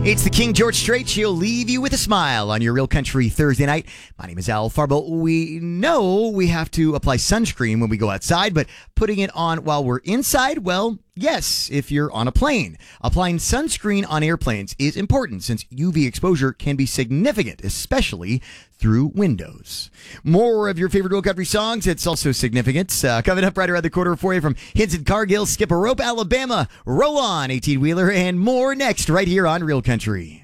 It's the King George Strait. She'll leave you with a smile on your Real Country Thursday night. My name is Al Farbo. We know we have to apply sunscreen when we go outside, but putting it on while we're inside, well, yes, if you're on a plane. Applying sunscreen on airplanes is important since UV exposure can be significant, especially through windows. More of your favorite Real Country songs. It's also significant. Coming up right around the corner for you from Hinton Cargill, Skip a Rope, Alabama, Roll On, 18-wheeler, and more next right here on Real Country.